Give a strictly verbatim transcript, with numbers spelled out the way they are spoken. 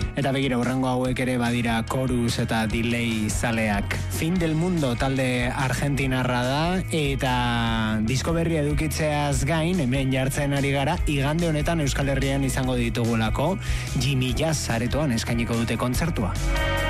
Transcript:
Eta begira, urrengo hauek ere badira Chorus eta Delay zaleak. Fin del Mundo talde argentinarra da, eta disko berria edukitzeaz gain, hemen jartzen ari gara, igande honetan Euskal Herrian izango ditugulako, Jimmy Jazz aretoan eskainiko dute kontzertua.